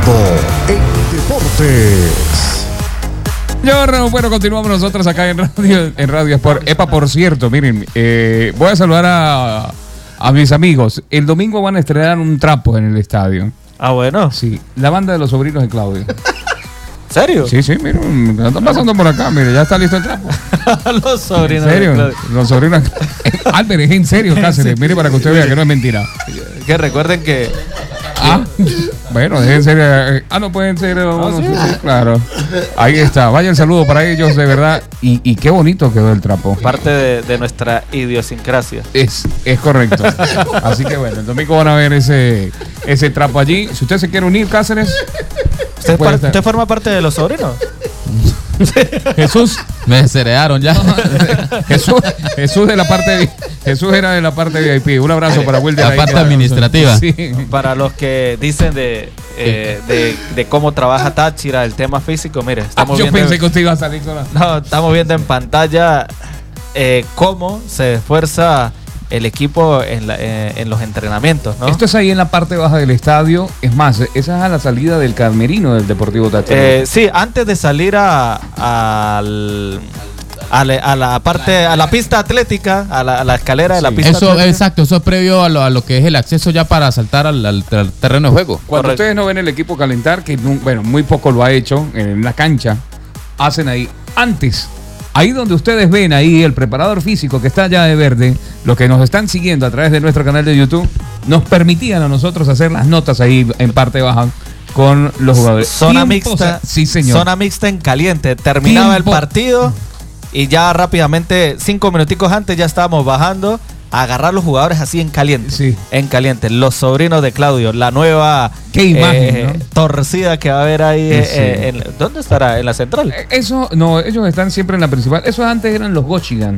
todo en deportes. Señor, bueno, continuamos nosotros acá en Radio Sport. Epa, por cierto, miren, voy a saludar a mis amigos. El domingo van a estrenar un trapo en el estadio. Ah, bueno. Sí, la banda de los sobrinos de Claudio. ¿Serio? Sí, miren, me están pasando por acá, mire, ya está listo el trapo. Los sobrinos. ¿En serio? Los sobrinos. Albert, es en serio, Cáceres. Mire para que usted vea que no es mentira. Que recuerden que... Bueno, dejen ser. No pueden ser. Sí, claro. Ahí está. Vaya el saludo para ellos, de verdad. Y qué bonito quedó el trapo. Parte de nuestra idiosincrasia. Es correcto. Así que bueno, el domingo van a ver ese trapo allí. Si usted se quiere unir, Cáceres. ¿Usted forma parte de los sobrinos? Jesús. Me desheredaron ya. Jesús de la parte Jesús era de la parte VIP. Un abrazo para Will de la parte administrativa. Sí. Para los que dicen de cómo trabaja Táchira, el tema físico, mire, estamos yo viendo, pensé que usted iba a salir con la... No, estamos viendo en pantalla cómo se esfuerza el equipo en los entrenamientos, ¿no? Esto es ahí en la parte baja del estadio. Es más, esa es a la salida del camerino del Deportivo Táchira. Sí, antes de salir a la pista atlética, a la escalera de la pista atlética. Exacto, eso es previo a lo que es el acceso ya para saltar al terreno de juego. Cuando ustedes no ven el equipo calentar, que bueno, muy poco lo ha hecho en la cancha, hacen ahí antes. Ahí donde ustedes ven ahí el preparador físico que está allá de verde, los que nos están siguiendo a través de nuestro canal de YouTube, nos permitían a nosotros hacer las notas ahí en parte baja con los jugadores. Zona mixta, sí señor. Zona mixta en caliente. Terminaba el partido y ya rápidamente, 5 minuticos antes, ya estábamos bajando a agarrar los jugadores así en caliente. Sí. En caliente. Los sobrinos de Claudio, la nueva qué imagen, ¿no? Torcida que va a haber ahí. Sí. ¿Dónde estará? ¿En la central? Eso, no, ellos están siempre en la principal. Esos antes eran los Gochigan.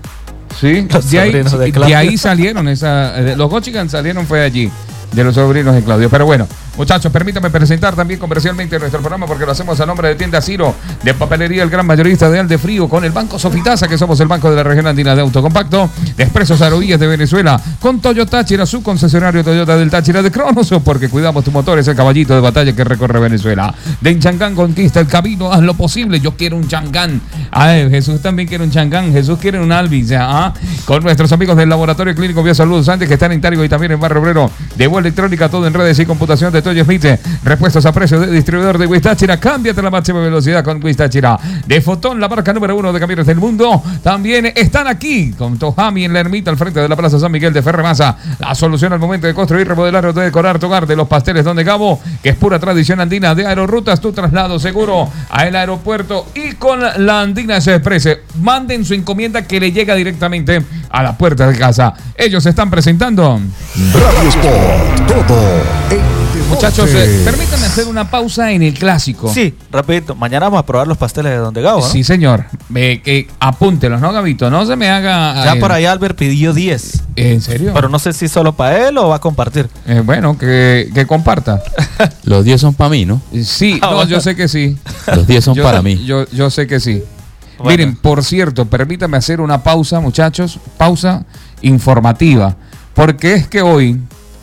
Sí, los de ahí salieron los Gochigan salieron fue allí, de los sobrinos de Claudio. Pero bueno, muchachos, permítame presentar también comercialmente nuestro programa porque lo hacemos a nombre de Tienda Ciro, de Papelería El Gran Mayorista de Aldefrío, con el Banco Sofitasa, que somos el banco de la región andina de autocompacto, de Expresos Arovillas de Venezuela, con Toyota Táchira, su concesionario Toyota del Táchira de Cronos, porque cuidamos tu motor, es el caballito de batalla que recorre Venezuela. De En Changán conquista el camino, haz lo posible. Yo quiero un Changán. Jesús también quiere un Changán. Jesús quiere un Alvis. Con nuestros amigos del Laboratorio Clínico Vía Salud Santos, que están en Targo y también en Barrio Obrero. De vuelta electrónica, todo en redes y computación de Toyo Smith. Repuestos a precios de distribuidor de Huiztáchira. Cámbiate a la máxima velocidad con Huiztáchira. De Fotón, la marca número 1 de camiones del mundo. También están aquí con Tojami en la Ermita, al frente de la Plaza San Miguel de Ferremasa. La solución al momento de construir, remodelar o de decorar tu hogar, de los pasteles Don de Gabo, que es pura tradición andina. De Aerorrutas, tu traslado seguro al aeropuerto. Y con la Andina Express, manden su encomienda que le llega directamente a la puerta de casa. Ellos se están presentando Radio Sport, todo en deportes. Muchachos, permítanme hacer una pausa en el clásico. Sí, rapidito. Mañana vamos a probar los pasteles de Don de Gabo, ¿no? Sí, señor. Apúntelos, ¿no, Gabito? No se me haga... Ya por ahí Albert pidió 10. ¿En serio? Pero no sé si solo para él o va a compartir. Bueno, que comparta. Los 10 son para mí, ¿no? Sí, no, yo sé que sí. Los 10 son para mí. Yo sé que sí. Bueno. Miren, por cierto, permítame hacer una pausa, muchachos. Pausa informativa. Porque es que hoy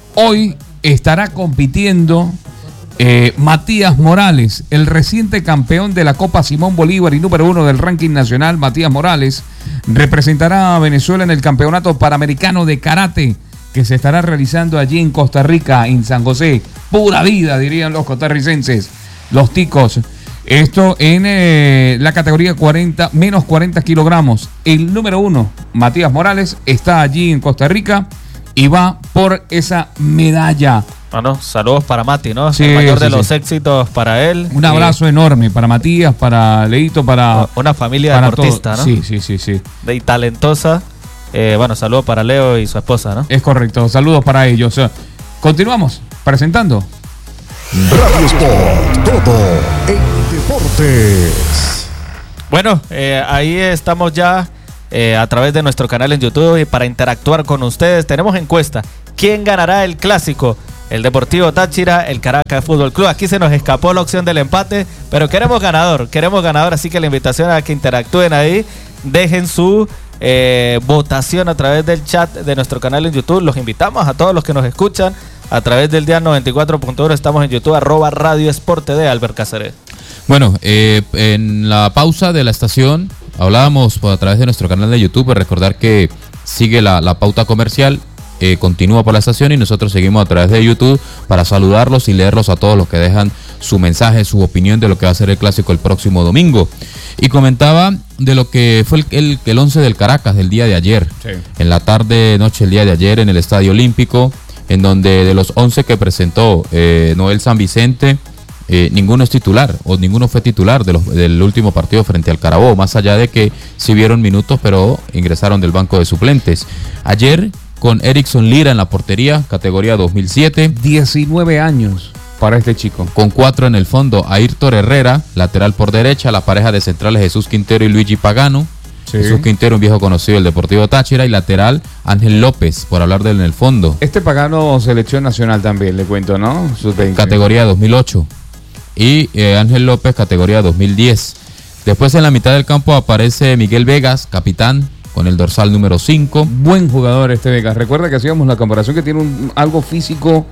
estará compitiendo Matías Morales, el reciente campeón de la Copa Simón Bolívar y número 1 del ranking nacional. Matías Morales representará a Venezuela en el Campeonato Panamericano de Karate que se estará realizando allí en Costa Rica, en San José. Pura vida, dirían los costarricenses, los ticos. Esto en la categoría menos 40 kilogramos. El número 1, Matías Morales, está allí en Costa Rica y va por esa medalla. Bueno, saludos para Mati, ¿no? Sí, el mayor de sí. los éxitos para él. Un abrazo enorme para Matías, para Leito, para... Una familia para deportista, todo. ¿no? Sí. Y talentosa. Bueno, saludos para Leo y su esposa, ¿no? Es correcto, saludos para ellos. Continuamos presentando Radio Sport, todo en deportes. Bueno, ahí estamos ya a través de nuestro canal en YouTube y para interactuar con ustedes tenemos encuesta. ¿Quién ganará el clásico? El Deportivo Táchira, el Caracas Fútbol Club. Aquí se nos escapó la opción del empate, pero queremos ganador, así que la invitación a que interactúen ahí, dejen su votación a través del chat de nuestro canal en YouTube. Los invitamos a todos los que nos escuchan a través del Día 94.1. Estamos en YouTube, @Radio Sport TV, Albert Cáceres. Bueno, en la pausa de la estación hablábamos a través de nuestro canal de YouTube. Recordar que sigue la pauta comercial, continúa por la estación y nosotros seguimos a través de YouTube para saludarlos y leerlos a todos los que dejan su mensaje, su opinión de lo que va a ser el clásico el próximo domingo. Y comentaba de lo que fue el 11 del Caracas del día de ayer, Sí. en la tarde, noche el día de ayer en el Estadio Olímpico, en donde de los 11 que presentó Noel San Vicente, ninguno es titular o ninguno fue titular del último partido frente al Carabobo, más allá de que sí vieron minutos pero ingresaron del banco de suplentes. Ayer con Erickson Lira en la portería, categoría 2007, 19 años para este chico. con 4 en el fondo, Ayrton Herrera, lateral por derecha, la pareja de centrales Jesús Quintero y Luigi Pagano. Sí. Jesús Quintero, un viejo conocido del Deportivo Táchira, y lateral Ángel López, por hablar de él en el fondo, Este Pagano, selección nacional también, le cuento, ¿no? Sub-20. categoría 2008, y Ángel López, categoría 2010. Después en la mitad del campo aparece Miguel Vegas, capitán, con el dorsal número 5. Buen jugador este Vegas. Recuerda que hacíamos la comparación que tiene algo físico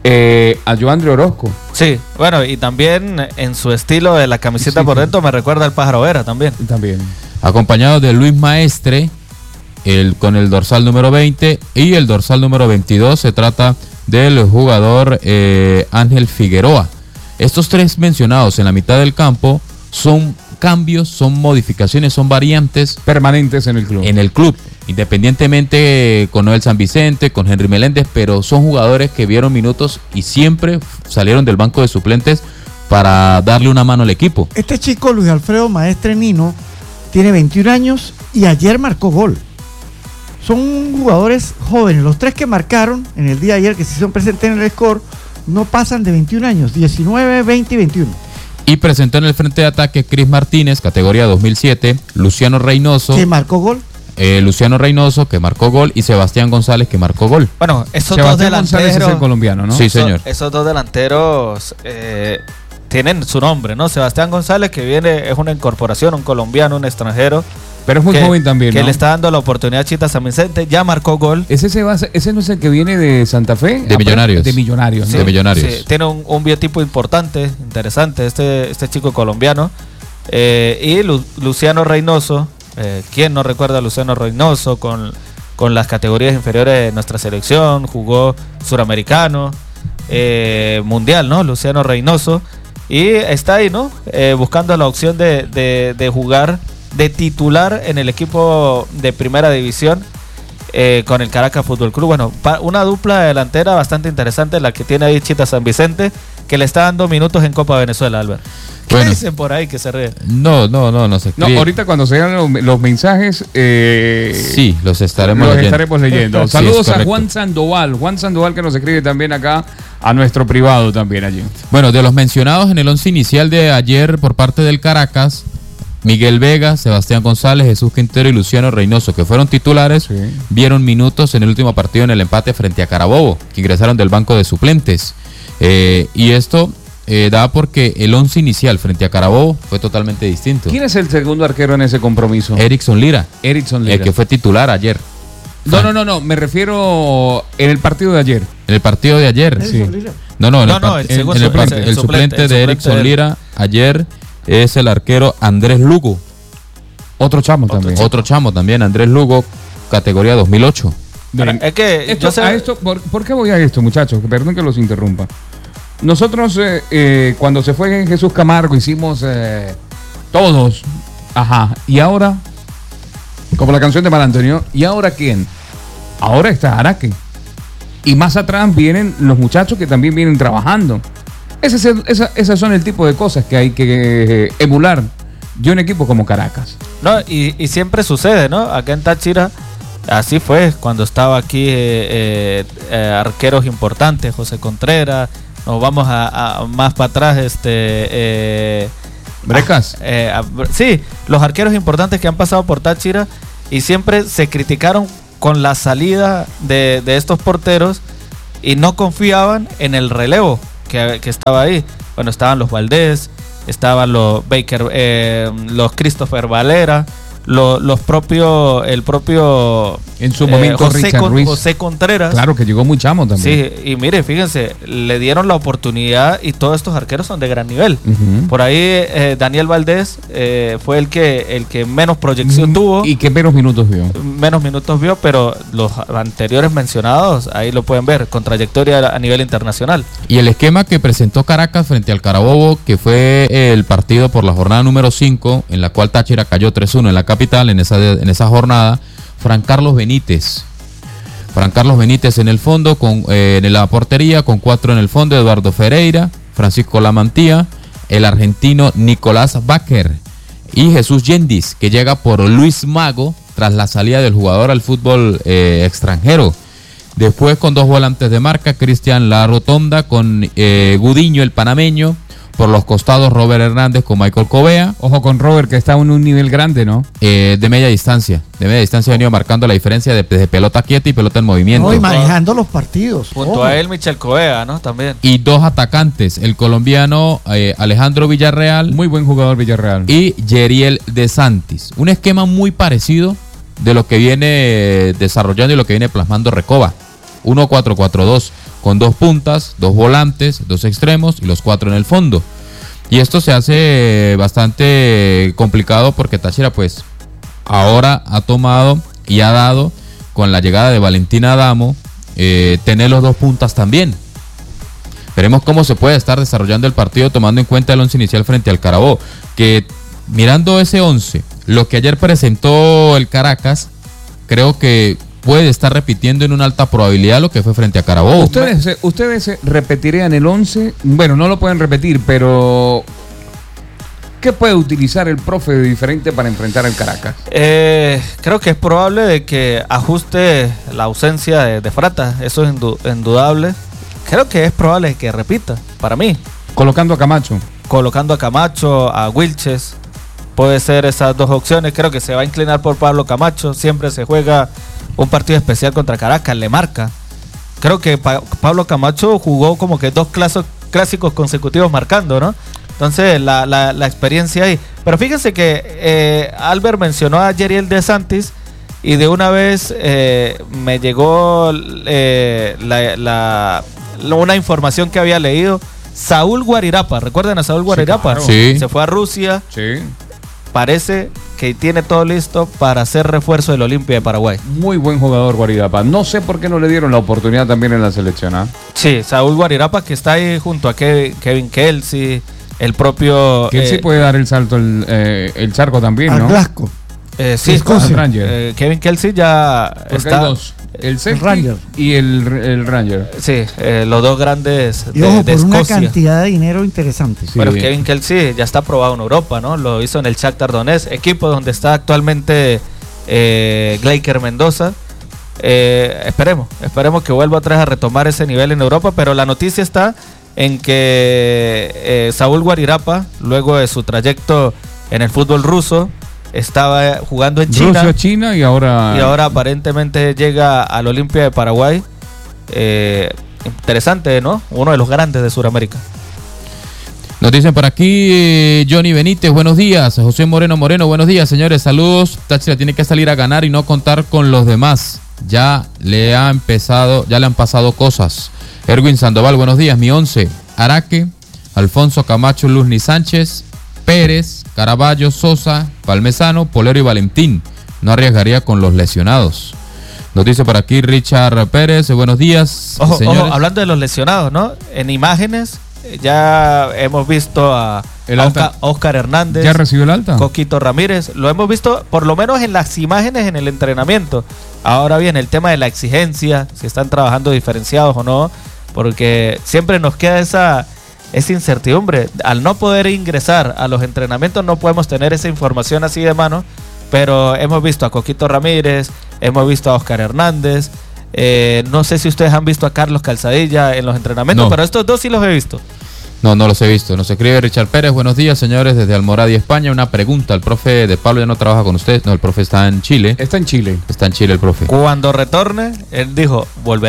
a Joandre Orozco. Sí, bueno, y también en su estilo de la camiseta Sí, por sí. dentro me recuerda al Pájaro Vera también. También. Acompañado de Luis Maestre, con el dorsal número 20, y el dorsal número 22 se trata del jugador Ángel Figueroa. Estos tres mencionados en la mitad del campo son cambios, son modificaciones, son variantes Permanentes en el club. en el club, independientemente con Noel San Vicente, con Henry Meléndez, pero son jugadores que vieron minutos y siempre salieron del banco de suplentes para darle una mano al equipo. Este chico, Luis Alfredo Maestre Nino, tiene 21 años y ayer marcó gol. Son jugadores jóvenes. Los tres que marcaron en el día de ayer, que se hicieron presentes en el score, no pasan de 21 años, 19, 20 y 21. Y presentó en el frente de ataque Cris Martínez, categoría 2007, Luciano Reynoso, Que marcó gol. Luciano Reynoso, que marcó gol, y Sebastián González, que marcó gol. Bueno, esos Sebastián dos González es el delanteros, colombiano, ¿no? Sí, señor. esos dos delanteros tienen su nombre, ¿no? Sebastián González, que viene, es una incorporación, un colombiano, un extranjero. Pero es muy que- joven también, Que ¿no? le está dando la oportunidad a Chita San Vicente, ya marcó gol. ¿Ese no es el que viene de Santa Fe? De Millonarios. De Millonarios, ¿no? De Millonarios. Sí, tiene un biotipo importante, interesante, este chico colombiano. Y Luciano Reynoso, ¿quién no recuerda a Luciano Reynoso con las categorías inferiores de nuestra selección? Jugó suramericano, mundial, ¿no? Luciano Reynoso. Y está ahí, ¿no? Buscando la opción de jugar de titular en el equipo de primera división. Con el Caracas Fútbol Club. Bueno, una dupla delantera bastante interesante la que tiene ahí Chita San Vicente, que le está dando minutos en Copa Venezuela, Albert. ¿Qué Bueno. dicen por ahí que se ríe? No se No, escribe. ahorita cuando se hagan los mensajes, Sí, los estaremos los leyendo. estaremos leyendo. Sí, Saludos es a correcto. Juan Sandoval que nos escribe también acá a nuestro privado también allí. Bueno, de los mencionados en el once inicial de ayer por parte del Caracas, Miguel Vega, Sebastián González, Jesús Quintero y Luciano Reynoso, que fueron titulares, Sí. vieron minutos en el último partido en el empate frente a Carabobo, que ingresaron del banco de suplentes. Y esto da porque el once inicial frente a Carabobo fue totalmente distinto. ¿Quién es el segundo arquero en ese compromiso? Erickson Lira, Erickson Lira. el que fue titular ayer. No, me refiero en el partido de ayer. En el partido de ayer. Nelson Lira. No, No, el segundo el suplente, suplente el de Erickson suplente. Lira ayer es el arquero Andrés Lugo. Otro chamo también. Otro chamo también, Andrés Lugo, categoría 2008. Bien. Ahora, es que Esto, yo sé- ¿por qué voy a esto, muchachos? Perdón que los interrumpa. Nosotros, cuando se fue Jesús Camargo, hicimos todos. Ajá. Y ahora, como la canción de Mar Antonio, ¿y ahora quién? Ahora está Araque. Y más atrás vienen los muchachos que también vienen trabajando. Esas son el tipo de cosas que hay que emular de un equipo como Caracas. No, y siempre sucede, ¿no? Acá en Táchira, así fue cuando estaba aquí arqueros importantes, José Contreras, nos vamos a más para atrás, Brecas. sí, los arqueros importantes que han pasado por Táchira y siempre se criticaron con la salida de estos porteros y no confiaban en el relevo que estaba ahí. Bueno, estaban los Valdés, estaban los Baker, los Christopher Valera, el propio En su momento Richard Ruiz. José Contreras. Claro, que llegó muy chamo también. Sí, y mire, fíjense, le dieron la oportunidad y todos estos arqueros son de gran nivel. Ujú. Por ahí Daniel Valdés fue el que menos proyección tuvo, ¿Y qué menos minutos vio? menos minutos vio, pero los anteriores mencionados, ahí lo pueden ver, con trayectoria a nivel internacional. Y el esquema que presentó Caracas frente al Carabobo, que fue el partido por la jornada número 5, en la cual Táchira cayó 3-1 en la capital, en esa jornada, Fran Carlos Benítez en el fondo, en la portería, con 4 en el fondo, Eduardo Ferreira, Francisco Lamantía, el argentino Nicolás Baker y Jesús Yendis, que llega por Luis Mago tras la salida del jugador al fútbol extranjero. Después con 2 volantes de marca, Cristian La Rotonda con Gudiño, el panameño. Por los costados, Robert Hernández con Michael Covea. Ojo con Robert, que está en un nivel grande, ¿no? De media distancia. De media distancia ha venido marcando la diferencia de pelota quieta y pelota en movimiento. No, y manejando los partidos. Junto Ojo. a él, Michel Covea, ¿no? También. Y 2 atacantes, el colombiano Alejandro Villarreal Muy buen jugador Villarreal. y Yeriel de Santis. Un esquema muy parecido de lo que viene desarrollando y lo que viene plasmando Recoba. 1-4-4-2 con 2 puntas, 2 volantes, 2 extremos y los 4 en el fondo. Y esto se hace bastante complicado porque Táchira pues ahora ha tomado y ha dado con la llegada de Valentina Adamo tener los 2 puntas también. Veremos cómo se puede estar desarrollando el partido tomando en cuenta el 11 inicial frente al Carabobo, que mirando ese 11, lo que ayer presentó el Caracas, creo que puede estar repitiendo en una alta probabilidad lo que fue frente a Carabobo. Ustedes repetirían el 11. Bueno, no lo pueden repetir, pero ¿qué puede utilizar el profe de diferente para enfrentar al Caracas? Creo que es probable de que ajuste la ausencia de Frata, eso es indudable. Creo que es probable que repita, para mí. Colocando a Camacho. Colocando a Camacho, a Wilches, puede ser esas 2 opciones. Creo que se va a inclinar por Pablo Camacho. Siempre se juega un partido especial contra Caracas, le marca. Creo que Pablo Camacho jugó como que 2 clásicos consecutivos marcando, ¿no? Entonces la experiencia ahí. Pero fíjense que Albert mencionó a Yeriel de Santis y de una vez me llegó una información que había leído. Saúl Guarirapa, ¿recuerdan a Saúl Guarirapa? claro. Sí. Se fue a Rusia. Sí. Parece que tiene todo listo para hacer refuerzo del Olimpia de Paraguay. Muy buen jugador Guarirapa. No sé por qué no le dieron la oportunidad también en la selección, ¿ah? Sí, Saúl Guarirapa, que está ahí junto a Kevin Kelsey, el propio... Que él sí puede dar el salto, el charco también, Al ¿no? Glasgow. sí, Escocia. Ranger. Kevin Kelsey ya Porque está... hay 2. El safety Ranger. y el Ranger. Sí, los 2 grandes Y ojo, de por una Escocia. cantidad de dinero interesante. Sí. Pero Kevin Kelsey ya está probado en Europa, ¿no? Lo hizo en el Shakhtar Donetsk, equipo donde está actualmente Gleiker Mendoza. Esperemos que vuelva otra vez a retomar ese nivel en Europa, pero la noticia está en que Saúl Guarirapa, luego de su trayecto en el fútbol ruso, estaba jugando en China. Rusia, China y ahora Aparentemente llega al Olimpia de Paraguay. Interesante, ¿no? Uno de los grandes de Sudamérica. Nos dicen por aquí Johnny Benítez, buenos días. José Moreno, buenos días, señores, saludos. Táchira tiene que salir a ganar y no contar con los demás. Ya le han pasado cosas. Erwin Sandoval, buenos días. Mi 11, Araque, Alfonso Camacho, Luzni Sánchez, Pérez, Caraballo, Sosa, Palmesano, Polero y Valentín. No arriesgaría con los lesionados. Nos dice por aquí Richard Pérez, buenos días. Ojo, señores. hablando de los lesionados, ¿no? En imágenes ya hemos visto a Oscar Hernández. ¿Ya recibió el alta? Coquito Ramírez. Lo hemos visto por lo menos en las imágenes en el entrenamiento. Ahora bien, el tema de la exigencia, si están trabajando diferenciados o no, porque siempre nos queda esa incertidumbre. Al no poder ingresar a los entrenamientos no podemos tener esa información así de mano, pero hemos visto a Coquito Ramírez, hemos visto a Oscar Hernández, no sé si ustedes han visto a Carlos Calzadilla en los entrenamientos, No. pero estos 2 sí los he visto. No los he visto. Nos escribe Richard Pérez, buenos días, señores, desde Almoradí, España. Una pregunta, el profe de Pablo ya no trabaja con ustedes. No, el profe está en Chile. Está en Chile. Está en Chile el profe. Cuando retorne, él dijo, volveré.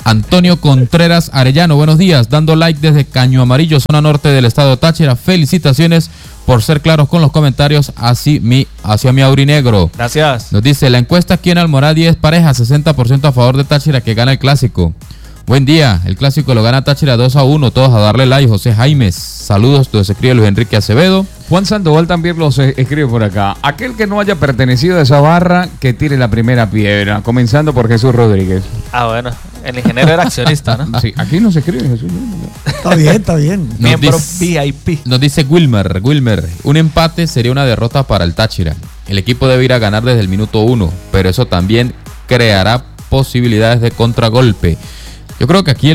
Antonio Contreras Arellano, buenos días, dando like desde Caño Amarillo, zona norte del estado Táchira. Felicitaciones por ser claros con los comentarios hacia mi aurinegro. Gracias. Nos dice, la encuesta aquí en Almoradí 10 parejas, 60% a favor de Táchira que gana el clásico. Buen día, el clásico lo gana Táchira 2-1, todos a darle like. José Jaimes, saludos, nos escribe Luis Enrique Acevedo. Juan Sandoval también los escribe por acá. Aquel que no haya pertenecido a esa barra, que tire la primera piedra, comenzando por Jesús Rodríguez. Ah, bueno, el ingeniero era accionista, ¿no? Sí, aquí no se escribe Jesús. Está bien, está bien. Miembro VIP. Nos dice Wilmer, un empate sería una derrota para el Táchira. El equipo debe ir a ganar desde el minuto 1, pero eso también creará posibilidades de contragolpe. Yo creo que aquí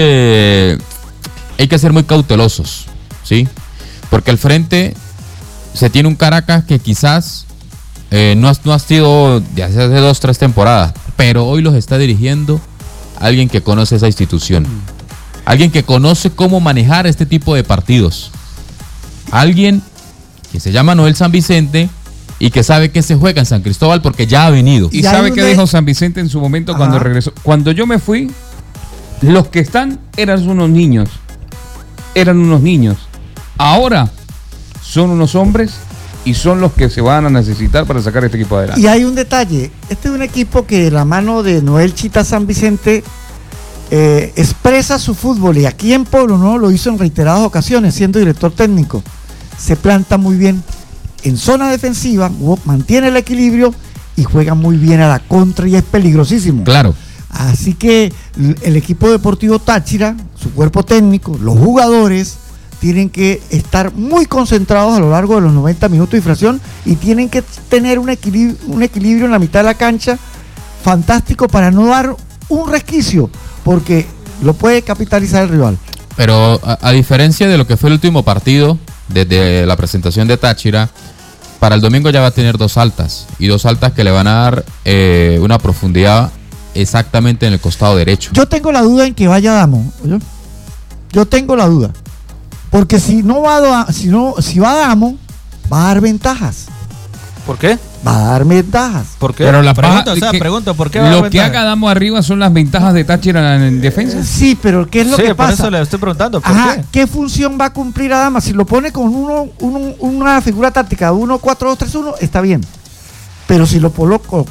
hay que ser muy cautelosos, ¿sí? Porque al frente se tiene un Caracas que quizás no ha sido de hace 2-3 temporadas, pero hoy los está dirigiendo alguien que conoce esa institución, alguien que conoce cómo manejar este tipo de partidos, alguien que se llama Noel San Vicente y que sabe que se juega en San Cristóbal porque ya ha venido. ¿Y sabe qué dijo San Vicente en su momento cuando regresó? Cuando yo me fui, los que están eran unos niños. Ahora son unos hombres y son los que se van a necesitar para sacar este equipo adelante. Y hay un detalle, este es un equipo que de la mano de Noel Chita San Vicente expresa su fútbol, y aquí en Pueblo no lo hizo en reiteradas ocasiones siendo director técnico. Se planta muy bien en zona defensiva, mantiene el equilibrio y juega muy bien a la contra y es peligrosísimo. Claro. Así que el equipo deportivo Táchira, su cuerpo técnico, los jugadores tienen que estar muy concentrados a lo largo de los 90 minutos de infracción y tienen que tener un equilibrio en la mitad de la cancha fantástico para no dar un resquicio, porque lo puede capitalizar el rival. Pero a diferencia de lo que fue el último partido, desde la presentación de Táchira, para el domingo ya va a tener 2 altas, y 2 altas que le van a dar una profundidad exactamente en el costado derecho. Yo tengo la duda en que vaya Adamo. Yo tengo la duda. Porque si va Adamo, va a dar ventajas. ¿Por qué? Va a dar ventajas. ¿Por qué? Pero la pregunto, ¿por qué va a lo dar que ventaja? haga Adamo arriba son las ventajas de Táchira en defensa. Sí, pero ¿qué es lo que pasa? Por eso le estoy preguntando, ¿por Ajá, qué? ¿qué función va a cumplir Adama? Si lo pone con una figura táctica 1-4-2-3-1, está bien. Pero si lo coloca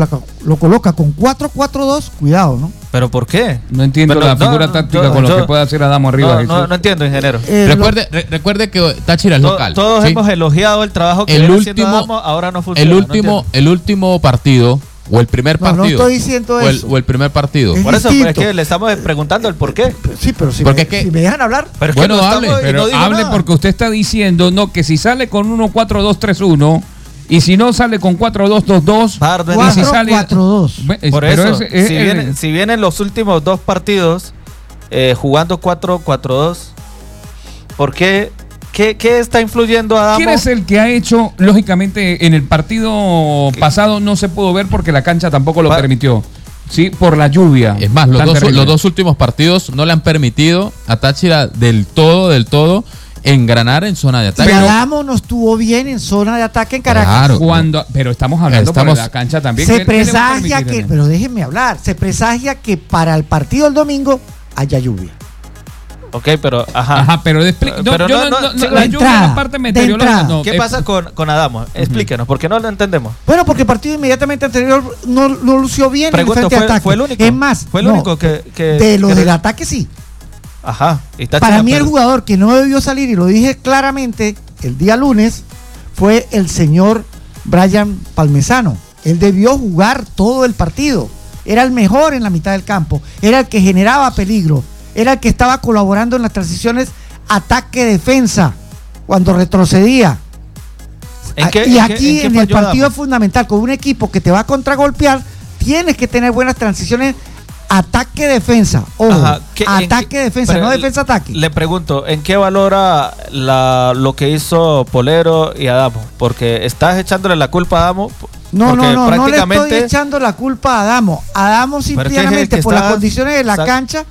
con 4-4-2, cuidado, ¿no? ¿Pero por qué? No entiendo la figura táctica con lo que puede hacer Adamo arriba. No entiendo, ingeniero. Recuerde que Táchira es local. Todos ¿sí? hemos elogiado el trabajo que viene haciendo Adamo, ahora no funciona. El último partido, o el primer partido. No estoy diciendo eso. O el primer partido. Es Por eso distinto. es que le estamos preguntando el por qué. Sí, pero si Porque me, es que- si me dejan hablar. Pero es Bueno, que no hable, estamos- y Pero no digo hable nada. porque usted está diciendo no que si sale con 1-4-2-3-1 y si no sale con 4-2-2-2 Va a dar y si ventaja. sale 4-4-2. Por pero eso, es- si vienen los últimos 2 partidos jugando 4-4-2, ¿por qué? ¿Qué está influyendo Adamo? ¿Quién es el que ha hecho? Lógicamente en el partido pasado no se pudo ver porque la cancha tampoco lo permitió. Sí, por la lluvia. Es más, Tan terrible. los 2 últimos partidos no le han permitido a Táchira del todo engranar en zona de Y ataque. Adamo no estuvo bien en zona de ataque en Caracas. Claro. Pero estamos hablando por la cancha también. Se ¿Qué le va a presagia permitir? pero déjenme hablar, se presagia que para el partido del domingo haya lluvia. Ok, pero ajá. Ajá, pero Pero yo no, la de lluvia entrada, es la parte de meteorológica. entrada. No, ¿Qué pasa con Adamo? Explíquenos, porque no lo entendemos. Bueno, porque el partido inmediatamente anterior no lució bien Pregunto, en el frente de ataque. ¿fue el único? Es más, ¿Fue el no, único que de lo del ataque sí. Ajá. Y Táchira, Para mí el pero- jugador que no debió salir, y lo dije claramente el día lunes, fue el señor Brian Palmesano. Él debió jugar todo el partido. Era el mejor en la mitad del campo. Era el que generaba peligro. Era el que estaba colaborando en las transiciones ataque-defensa cuando retrocedía. ¿En qué- Y en aquí qué en el falló partido Adamo? es fundamental. Con un equipo que te va a contragolpear, tienes que tener buenas transiciones ataque-defensa. Ojo, Ajá, ¿qué- en qué- ataque-defensa, pero no defensa-ataque. Le pregunto, ¿en qué valora lo que hizo Polero y Adamo? Porque estás echándole la culpa a Adamo. No, porque no le estoy prácticamente- echando la culpa a Adamo. Adamo Pero es que es el simplemente que por las está- condiciones de la cancha,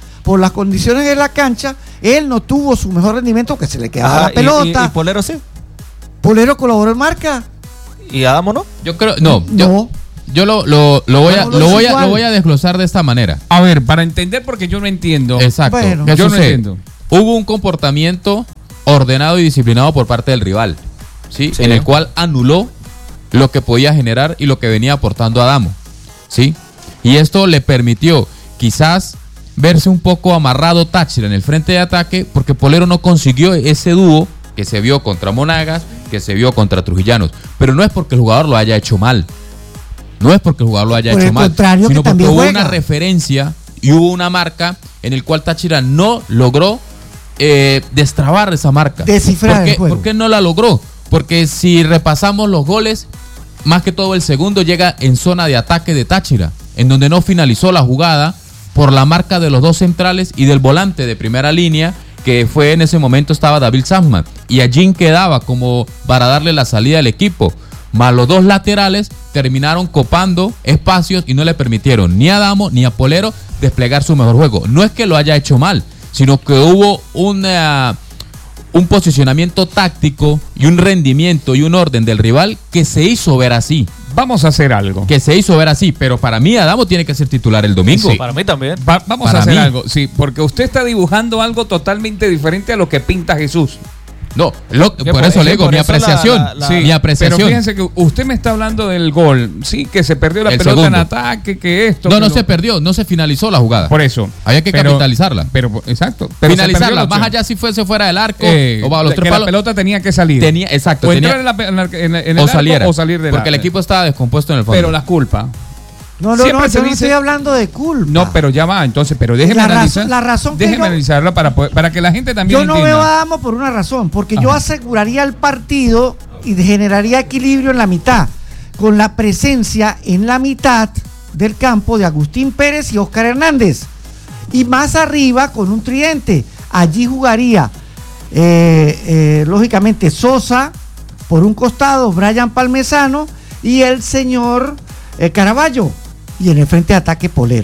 él no tuvo su mejor rendimiento, que se le quedaba Ajá, la pelota. y Polero sí. Polero colaboró en marca. ¿Y Adamo no? Yo creo, yo lo voy Pero no es igual. lo voy a desglosar de esta manera. A ver, para entender, porque yo no entiendo. Exacto. Bueno. ¿Qué Yo no sucede? entiendo. Hubo un comportamiento ordenado y disciplinado por parte del rival, ¿sí? Sí. En el cual anuló lo que podía generar y lo que venía aportando Adamo, ¿sí? Y esto le permitió quizás verse un poco amarrado Táchira en el frente de ataque, porque Polero no consiguió ese dúo que se vio contra Monagas, que se vio contra Trujillanos. Pero no es porque el jugador lo haya hecho mal. No es porque el jugador lo haya Por hecho el mal, contrario, sino que porque también hubo juega. una referencia y hubo una marca en el cual Táchira no logró destrabar esa marca. Descifrar el juego. ¿Por qué no la logró? Porque si repasamos los goles, más que todo el segundo llega en zona de ataque de Táchira, en donde no finalizó la jugada por la marca de los dos centrales y del volante de primera línea, que fue en ese momento estaba David Sandman, y allí quedaba como para darle la salida al equipo. Más los dos laterales terminaron copando espacios y no le permitieron ni a Adamo ni a Polero desplegar su mejor juego. No es que lo haya hecho mal, sino que hubo un posicionamiento táctico y un rendimiento y un orden del rival que se hizo ver así. Vamos a hacer algo. Pero para mí Adamo tiene que ser titular el domingo. Sí. Para mí también. Vamos Para a hacer mí. algo. Sí, porque usted está dibujando algo totalmente diferente a lo que pinta Jesús. No, Que por eso le digo, por mi eso apreciación. Sí, mi apreciación. Pero fíjense que usted me está hablando del gol. Sí, que se perdió la El pelota segundo. en ataque, que esto. No, que no lo- se perdió, no se finalizó la jugada. Por eso. Había que capitalizarla. Pero, exacto. Pero se perdió Finalizarla, la opción. más allá si fuese fuera del arco o bajo los que tres la palos. pelota tenía que salir. Exacto. O tenía- entrar en el o arco saliera. o salir de porque el equipo estaba descompuesto en el fondo. Pero la culpa. No, Siempre yo se no dice- estoy hablando de culpa. No, pero ya va, entonces, pero déjeme La analizar. razón- la razón que déjeme yo- analizarla para que la gente también Yo no entienda. veo a Adamo por una razón, porque yo Ajá. aseguraría el partido y generaría equilibrio en la mitad, con la presencia en la mitad del campo de Agustín Pérez y Oscar Hernández. Y más arriba con un tridente. Allí jugaría, lógicamente, Sosa por un costado, Brian Palmesano y el señor Caraballo. Y en el frente de ataque Polero.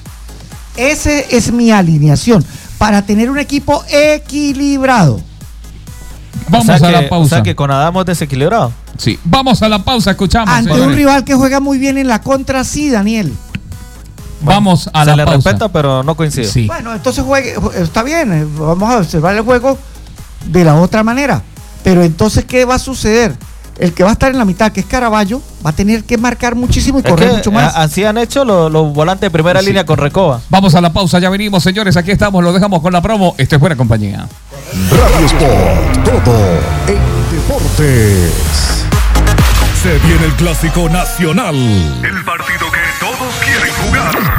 Esa es mi alineación para tener un equipo equilibrado. Vamos O sea a la que- pausa. O sea que con Adamo es desequilibrado. Sí, vamos a la pausa, escuchamos. Ante un señores. rival que juega muy bien en la contra, sí, Daniel. Vamos a Se la le pausa. respeta, pero no coincide. Sí. Bueno, entonces está bien, vamos a observar el juego de la otra manera. Pero entonces, ¿qué va a suceder? El que va a estar en la mitad, que es Caraballo, va a tener que marcar muchísimo y Es correr que mucho más. así han hecho los volantes de primera Sí. línea con Recoba. Vamos a la pausa, ya venimos, señores. Aquí estamos, lo dejamos con la promo. Esto es Buena Compañía. Radio Sport, todo en deportes. Se viene el clásico nacional. El partido que todos quieren jugar.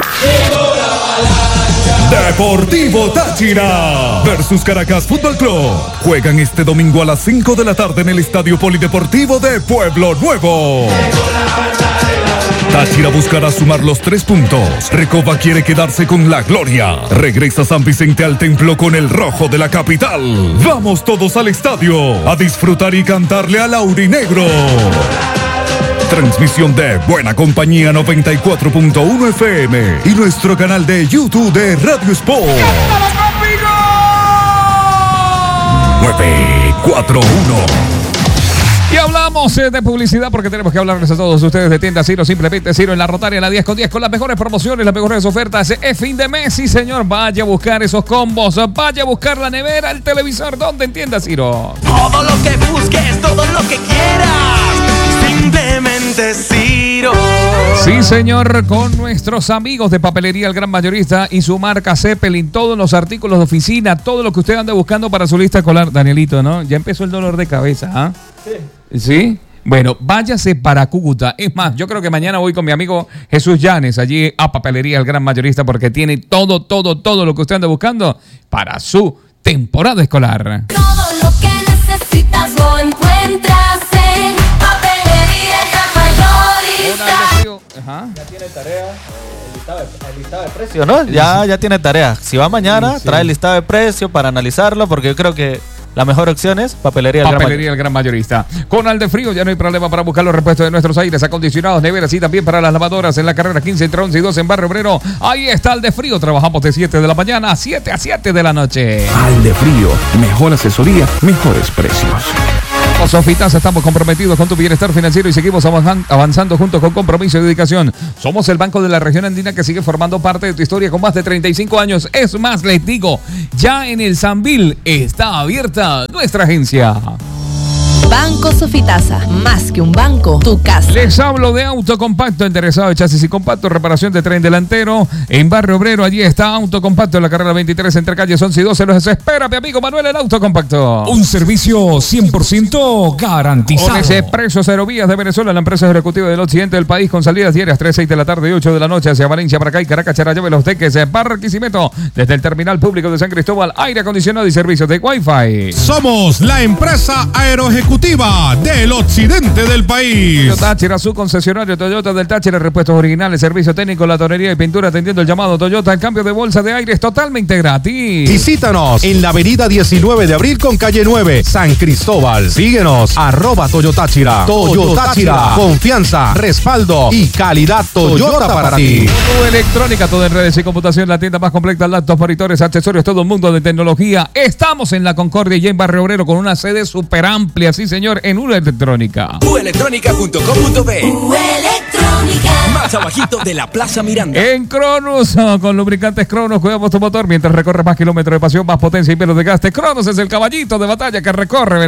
Deportivo Táchira versus Caracas Fútbol Club. Juegan este domingo a las 5 de la tarde en el Estadio Polideportivo de Pueblo Nuevo. Táchira buscará sumar los 3 puntos. Recoba quiere quedarse con la gloria. Regresa San Vicente al templo con el rojo de la capital. Vamos todos al estadio a disfrutar y cantarle al aurinegro. Transmisión de Buena Compañía 94.1 FM y nuestro canal de YouTube de Radio Sport. 941. Y hablamos de publicidad porque tenemos que hablarles a todos ustedes de Tienda Ciro, simplemente Ciro en la Rotaria, en la 10 con 10, con las mejores promociones, las mejores ofertas. Es fin de mes, sí señor, vaya a buscar esos combos, vaya a buscar la nevera, el televisor, ¿dónde en Tienda Ciro? Todo lo que busques, todo lo que quieras, simplemente Ciro. Sí señor, con nuestros amigos de Papelería El Gran Mayorista y su marca Zeppelin, todos los artículos de oficina, todo lo que usted anda buscando para su lista escolar. Danielito, ¿no? Ya empezó el dolor de cabeza, ¿ah? ¿Sí? Bueno, váyase para Cúcuta. Es más, yo creo que mañana voy con mi amigo Jesús Llanes allí a Papelería El Gran Mayorista porque tiene todo lo que usted anda buscando para su temporada escolar. Todo lo que necesitas lo encuentras en Papelería El Gran Mayorista. Ajá. Ya tiene tarea, el listado de precios, ¿no? Ya tiene tarea. Si va mañana, Sí. trae el listado de precios para analizarlo, porque yo creo que la mejor opción es Papelería del Gran Papelería El Gran Mayorista. Con Aldefrío ya no hay problema para buscar los repuestos de nuestros aires acondicionados, neveras y también para las lavadoras en la carrera 15 entre 11 y 12 en Barrio Obrero. Ahí está Aldefrío. Trabajamos de 7 de la mañana a 7 de la noche. Al de Frío, mejor asesoría, mejores precios. Banco Sofitasa, estamos comprometidos con tu bienestar financiero y seguimos avanzando juntos con compromiso y dedicación. Somos el banco de la región andina que sigue formando parte de tu historia con más de 35 años. Es más, les digo, ya en el Sambil está abierta nuestra agencia. Banco Sofitasa, más que un banco, tu casa. Les hablo de Autocompacto, interesado de chasis y compacto, reparación de tren delantero en Barrio Obrero. Allí está Autocompacto en la carrera 23 entre calles 11 y 12. Los espera, mi amigo Manuel, el Autocompacto. Un servicio 100% garantizado. Con ese Expresos Aerovías de Venezuela, la empresa ejecutiva del occidente del país, con salidas diarias 3, 6 de la tarde y 8 de la noche hacia Valencia, Maracay, Caracas, Charallave, Los Teques, Barquisimeto, desde el terminal público de San Cristóbal, aire acondicionado y servicios de Wi-Fi. Somos la empresa aeroejecutiva del occidente del país. Toyota Táchira, su concesionario Toyota del Táchira, repuestos originales, servicio técnico, la tonería y pintura, atendiendo el llamado Toyota. El cambio de bolsa de aire es totalmente gratis. Visítanos en la avenida 19 de abril con calle 9, San Cristóbal. Síguenos, @Toyotáchira. Toyotáchira, confianza, respaldo y calidad Toyota para ti. Tu electrónica, todo en redes y computación, la tienda más completa, laptops, monitores, accesorios, todo un mundo de tecnología. Estamos en La Concordia y en Barrio Obrero con una sede súper amplia, sí señor, en una electrónica. Uelectrónica.com.be. Electrónica. Más abajito de la Plaza Miranda. En Cronos, con lubricantes Cronos, cuidamos tu motor mientras recorre más kilómetros de pasión, más potencia y menos desgaste. Cronos es el caballito de batalla que recorre